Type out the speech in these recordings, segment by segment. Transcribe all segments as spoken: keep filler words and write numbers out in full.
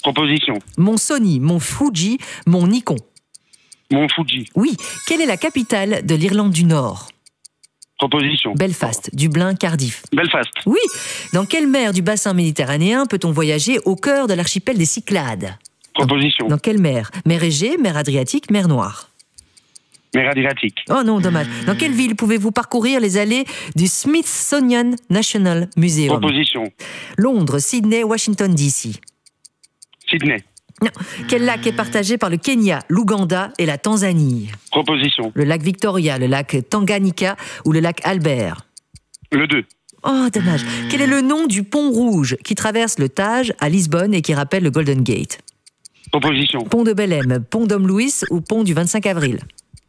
Proposition. Mon Sony, mon Fuji, mon Nikon. Mon Fuji. Oui. Quelle est la capitale de l'Irlande du Nord? Proposition. Belfast, Dublin, Cardiff. Belfast. Oui. Dans quelle mer du bassin méditerranéen peut-on voyager au cœur de l'archipel des Cyclades? Proposition. Dans, dans quelle mer? Mer Égée, mer Adriatique, mer Noire. Mer Adriatique. Oh non, dommage. Dans quelle ville pouvez-vous parcourir les allées du Smithsonian National Museum? Proposition. Londres, Sydney, Washington D C. Sydney. Non. Quel lac est partagé par le Kenya, l'Ouganda et la Tanzanie? Proposition. Le lac Victoria, le lac Tanganyika ou le lac Albert? Le deux. Oh, dommage. Quel est le nom du pont rouge qui traverse le Tage à Lisbonne et qui rappelle le Golden Gate? Proposition. Pont de Belém, pont Dom Louis ou pont du vingt-cinq avril?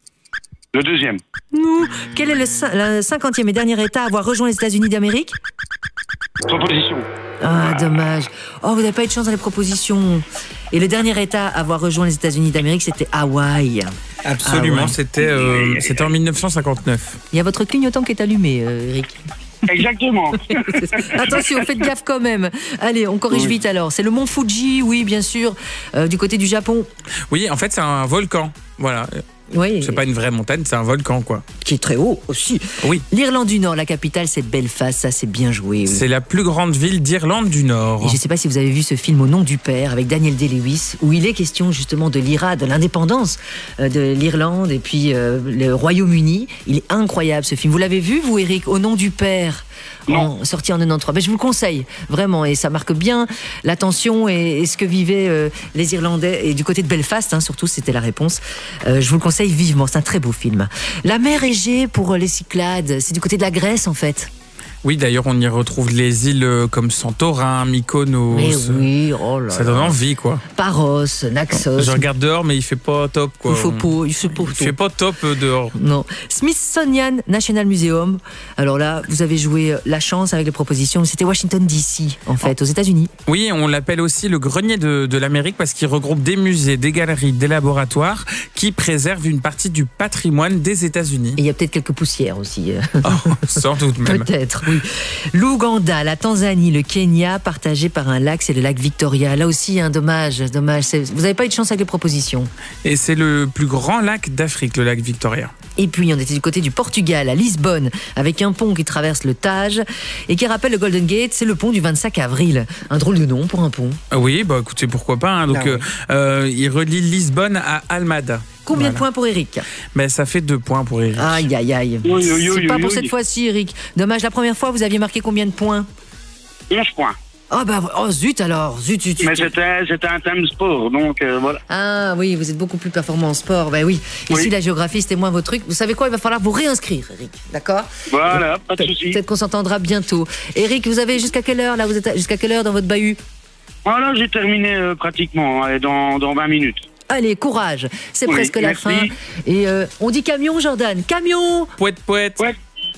Le deuxième. Mmh. Quel est le, cin- le cinquantième et dernier État à avoir rejoint les États-Unis d'Amérique? Proposition. Ah, dommage. Oh, vous n'avez pas eu de chance dans les propositions. Et le dernier État à avoir rejoint les États-Unis d'Amérique, c'était Hawaï. Absolument, Hawaï. c'était, euh, c'était en mille neuf cent cinquante-neuf. Il y a votre clignotant qui est allumé, euh, Eric. Exactement. Attention, faites gaffe quand même. Allez, on corrige Oui. vite alors. C'est le mont Fuji, oui, bien sûr, euh, du côté du Japon. Oui, en fait, c'est un volcan. Voilà. Oui, C'est pas une vraie montagne, c'est un volcan, quoi. qui est très haut aussi. Oui. L'Irlande du Nord, la capitale, c'est Belfast. Ça, c'est bien joué. Oui. C'est la plus grande ville d'Irlande du Nord. Et je ne sais pas si vous avez vu ce film Au nom du père avec Daniel Day-Lewis, où il est question justement de l'I R A, de l'indépendance euh, de l'Irlande et puis euh, le Royaume-Uni. Il est incroyable ce film. Vous l'avez vu, vous, Eric, Au nom du père, en, sorti en quatre-vingt-treize. Ben, je vous le conseille, vraiment. Et ça marque bien l'attention et, et ce que vivaient euh, les Irlandais. Et du côté de Belfast, hein, surtout, c'était la réponse. Euh, je vous le conseille vivement. C'est un très beau film. La mer Égée pour les Cyclades, c'est du côté de la Grèce, en fait. Oui, d'ailleurs, on y retrouve les îles euh, comme Santorin, Mykonos. Mais oui, oh là Ça là. donne envie, quoi. Paros, Naxos. Je regarde dehors, mais il fait pas top, quoi. Il faut pas, il fait pas Il fait pas top euh, dehors. Non. Smithsonian National Museum. Alors là, vous avez joué la chance avec les propositions. C'était Washington D C, en fait, aux États-Unis. Oui, on l'appelle aussi le grenier de, de l'Amérique parce qu'il regroupe des musées, des galeries, des laboratoires qui préservent une partie du patrimoine des États-Unis. Et il y a peut-être quelques poussières aussi. Oh, sans doute même. Peut-être, oui. L'Ouganda, la Tanzanie, le Kenya, partagés par un lac, c'est le lac Victoria. Là aussi, un dommage, dommage. C'est- Vous n'avez pas eu de chance avec les propositions. Et c'est le plus grand lac d'Afrique, le lac Victoria. Et puis, on était du côté du Portugal, à Lisbonne, avec un pont qui traverse le Tage et qui rappelle le Golden Gate. C'est le pont du vingt-cinq avril. Un drôle de nom pour un pont. Ah oui, bah écoutez, pourquoi pas. Hein. Donc, Ah oui. euh, euh, il relie Lisbonne à Almada. Combien Voilà. de points pour Eric? Mais ça fait deux points pour Eric. Aïe, aïe, aïe. Oui, oui, oui, C'est pas oui, pour oui. cette fois-ci, Eric. Dommage, la première fois, vous aviez marqué combien de points? onze points. Oh, bah, oh, zut alors, zut, zut, zut. Mais c'était, c'était un thème sport, donc euh, voilà. Ah oui, vous êtes beaucoup plus performant en sport. Ben oui, ici Oui. la géographie c'était moins votre truc. Vous savez quoi, il va falloir vous réinscrire, Eric. D'accord? Voilà, pas de Pe- souci. Peut-être qu'on s'entendra bientôt. Eric, vous avez jusqu'à quelle heure là? Vous êtes à- jusqu'à quelle heure dans votre bahut? Voilà, j'ai terminé euh, pratiquement, hein, dans, dans vingt minutes. Allez, courage. C'est Oui, presque la merci. fin. Et euh, on dit camion, Jordan. Camion. Pouette, pouette. Ouais.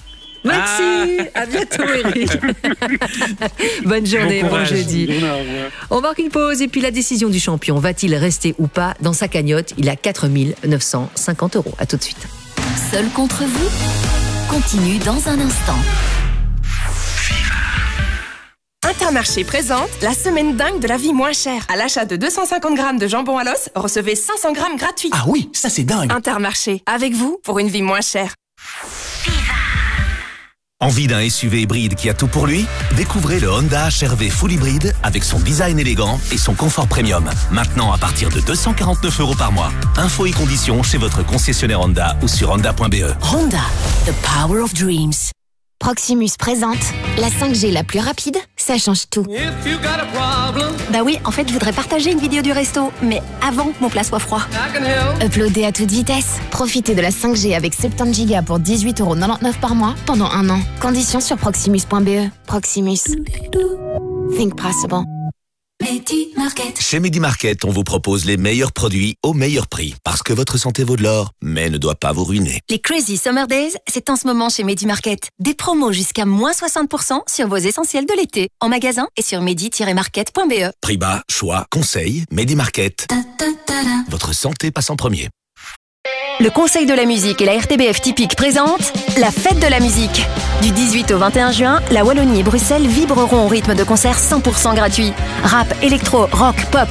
Merci. À bientôt, Eric. Bonne journée, Bon bon courage. jeudi. Bonne journée, au revoir. On marque une pause et puis la décision du champion. Va-t-il rester ou pas dans sa cagnotte? Il a quatre mille neuf cent cinquante euros. À tout de suite. Seul contre vous continue dans un instant. Intermarché présente la semaine dingue de la vie moins chère. À l'achat de deux cent cinquante grammes de jambon à l'os, recevez cinq cents grammes gratuits. Ah oui, ça c'est dingue. Intermarché, avec vous pour une vie moins chère. Envie d'un S U V hybride qui a tout pour lui? Découvrez le Honda H R V Full Hybride avec son design élégant et son confort premium. Maintenant à partir de deux cent quarante-neuf euros par mois. Infos et conditions chez votre concessionnaire Honda ou sur honda point b e. Honda, the power of dreams. Proximus présente la cinq G la plus rapide, ça change tout. Bah oui, en fait, je voudrais partager une vidéo du resto, mais avant que mon plat soit froid. Uploader à toute vitesse. Profitez de la cinq G avec soixante-dix gigas pour dix-huit euros quatre-vingt-dix-neuf par mois pendant un an. Conditions sur proximus point b e. Proximus. Think possible. Medi-Market. Chez Medi-Market, on vous propose les meilleurs produits au meilleur prix. Parce que votre santé vaut de l'or, mais ne doit pas vous ruiner. Les Crazy Summer Days, c'est en ce moment chez Medi-Market. Des promos jusqu'à moins soixante pour cent sur vos essentiels de l'été. En magasin et sur medi tiret market point b e. Prix bas, choix, conseils, Medi-Market. Votre santé passe en premier. Le Conseil de la musique et la R T B F Typique présentent la fête de la musique. Du dix-huit au vingt et un juin, la Wallonie et Bruxelles vibreront au rythme de concerts cent pour cent gratuits. Rap, électro, rock, pop,